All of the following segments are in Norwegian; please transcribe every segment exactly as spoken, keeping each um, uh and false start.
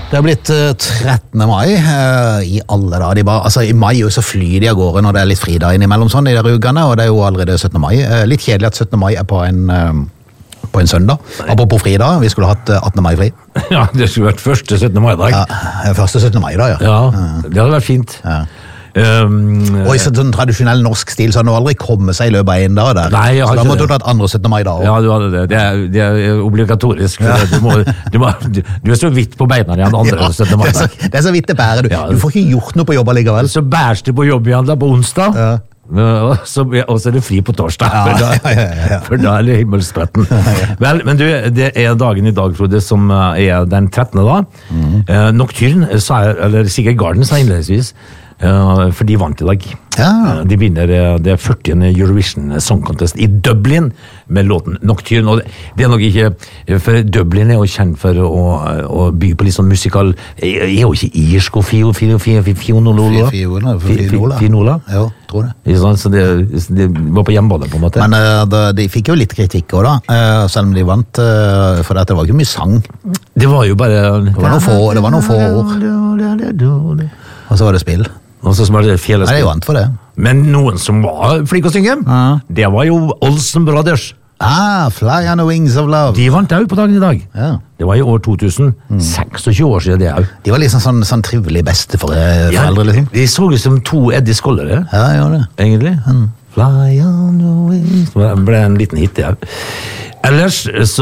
Det har blitt uh, trettende mai uh, i alle dager. De bare, altså, I mai jo så flyr de av gårde når det er litt fridag innimellom sånn i de ukene, og det er jo allerede syttende mai. Uh, litt kjedelig at syttende mai er på en, uh, på en søndag. Apropos fridag, vi skulle hatt uh, attende mai fri. Ja, det skulle vært første syttende mai-dag. Ja, første syttende mai da, ja. Ja, det hadde vært fint. Ja. Um, og i sånn tradisjonell norsk stil så har det aldri kommet seg i løpet av en dag der. Nei, jeg har så da ikke måtte det. du tatt andre syttende mai da også. Ja, du hadde det. Det er, det er obligatorisk. Ja. Du, må, du, må, du, du er så vidt på beina igjen andre Ja, syttende mai. Det er så, det er så vidt det bærer du. Ja. Du får ikke gjort noe på jobb allikevel. Så bærs du på jobb igjen da på onsdag. Ja. Og så, og så er det fri på torsdag, ja, for, da, ja, ja, ja. for da er det himmelspretten. Vel, men du, det er dagen i dag, Frode, som er den trettende da. Mm. Eh, Nocturne, sa jeg, eller Sigurd Garden sa innledningsvis, eh, for de vant i dag. Ja. Eh, de vinner det førtiende Eurovision Song Contest i Dublin med låten Nocturne. Og det, det er nok ikke, for Dublin er jo kjent for å, å bygge på litt sånn musikal, er jo ikke irsk og fio, fio, fio, fio, fionola? Fionola? Jo, tror det. Så det, det var på hjemmebane på en måte. Men uh, de, de fikk jo litt kritikk også da, uh, selv om de vant, uh, for det var ikke mye sang. Det var jo bare... Det var noen få, det var noen få ord. Og så var det spill. Og så var det fjellespill. Nei, de vant for det. Men noen som var flinke å synge, uh. det var jo Olsen Brothers. Ah, Fly on the Wings of Love. De vant jo på dagen i dag. Ja. Det var i år to tusen, mm. seksogtjue år siden det jo. De var liksom sånn, sånn trivelig beste for foreldre, ja, liksom. De så ut som to Eddie Skollere. Ja, de gjorde det. Egentlig. Mm. Fly on the Wings. Det ble en liten hit, ja. Ellers så,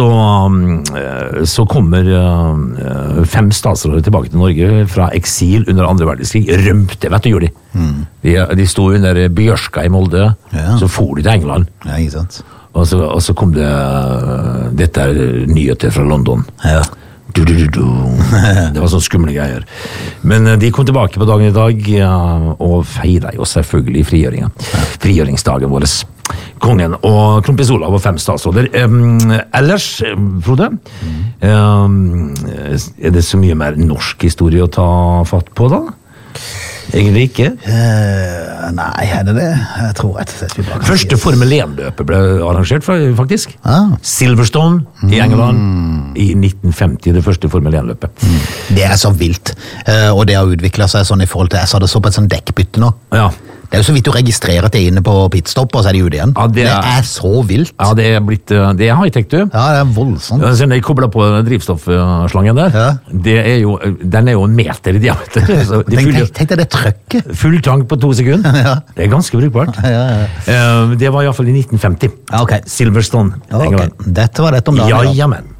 så kommer fem statsråder tilbake til Norge fra eksil under andre verdenskrig. Rømte, vet du, gjorde de. Mm. De, de sto under Bjørska i Molde, ja. Så for de til England. Ja, ikke sant. Og så, og så kom det dette er nyheter fra London. Ja. Du, du, du, du. Det var sånne skumle greier. Men de kom tilbake på dagen i dag ja, og feiret jo selvfølgelig frigjøringen. Ja. Frigjøringsdagen vår. Kongen og kronprins Olav og fem statsråder. Um, ellers, Frode, mm. um, er det så mye mer norsk historie å ta fatt på da? Egentlig ikke. Uh, nei, er det det? Jeg tror rett og slett vi bare Første Formel én-løpet ble arrangert, faktisk. Ah. Silverstone i England mm. i nitten femti, det første Formel én-løpet. Mm. Det er så vilt. Uh, og det har utviklet seg sånn i forhold til, jeg sa det så på et sånn dekkbytte nå. Ja. Det er jo så vidt du registrerer at det er inne på pitstop, og så er de ute igjen. Ja, det, er, det er så vilt. Ja, det er blitt, det er high-tech, du. Ja, det er voldsomt. Så når jeg kobler på drivstoffslangen der, ja. Det er jo, den er jo en meter i diameter. Så de tenk, full, tenk, tenk deg det trøkket. Full tank på to sekunder. Ja. Det er ganske brukbart. Ja, ja, ja. Det var i hvert fall i nitten femti. Ja, ok. Silverstone. Ja, okay. Dette var dette om dagen. Ja, jamen.